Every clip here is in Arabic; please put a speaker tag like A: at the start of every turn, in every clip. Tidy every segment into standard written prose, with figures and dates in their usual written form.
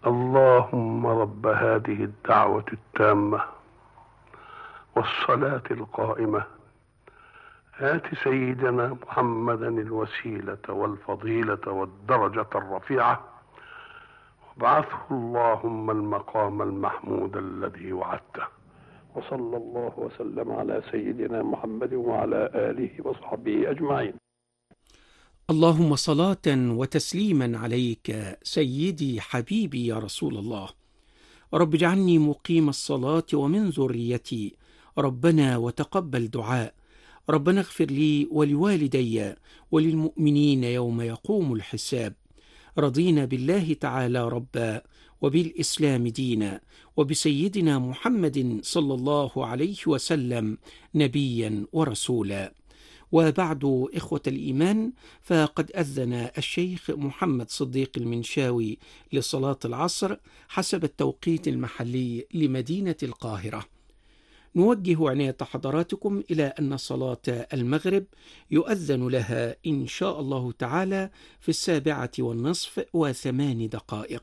A: اللهم رب هذه الدعوة التامة والصلاة القائمة آت سيدنا محمدا الوسيلة والفضيلة والدرجة الرفيعة وابعثه اللهم المقام المحمود الذي وعدته. وصلى الله وسلم على سيدنا محمد وعلى آله وصحبه أجمعين.
B: اللهم صلاة وتسليما عليك سيدي حبيبي يا رسول الله. رب اجعلني مقيم الصلاة ومن ذريتي، ربنا وتقبل دعاء. ربنا اغفر لي ولوالدي وللمؤمنين يوم يقوم الحساب. رضينا بالله تعالى ربا وبالإسلام دينا وبسيدنا محمد صلى الله عليه وسلم نبيا ورسولا. وبعد إخوة الإيمان، فقد أذن الشيخ محمد صديق المنشاوي لصلاة العصر حسب التوقيت المحلي لمدينة القاهرة. نوجه عناية حضراتكم إلى أن صلاة المغرب يؤذن لها إن شاء الله تعالى في 7:08.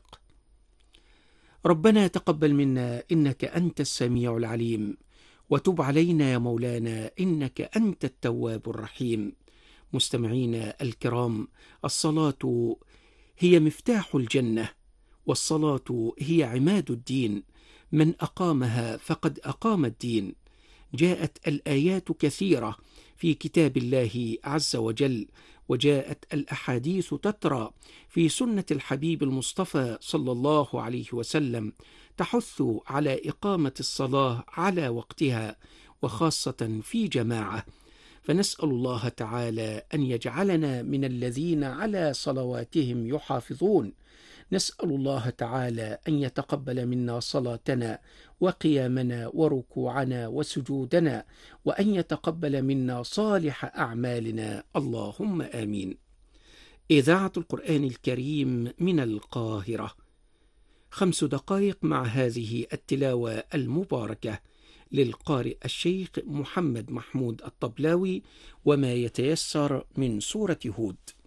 B: ربنا تقبل منا إنك أنت السميع العليم، وتب علينا يا مولانا إنك أنت التواب الرحيم. مستمعينا الكرام، الصلاة هي مفتاح الجنة، والصلاة هي عماد الدين، من أقامها فقد أقام الدين. جاءت الآيات كثيرة في كتاب الله عز وجل، وجاءت الأحاديث تترى في سنة الحبيب المصطفى صلى الله عليه وسلم تحث على إقامة الصلاة على وقتها، وخاصة في جماعة. فنسأل الله تعالى أن يجعلنا من الذين على صلواتهم يحافظون. نسأل الله تعالى أن يتقبل منا صلاتنا وقيامنا وركوعنا وسجودنا، وأن يتقبل منا صالح أعمالنا، اللهم آمين. إذاعة القرآن الكريم من القاهرة، 5 دقائق مع هذه التلاوة المباركة للقارئ الشيخ محمد محمود الطبلاوي، وما يتيسر من سورة هود.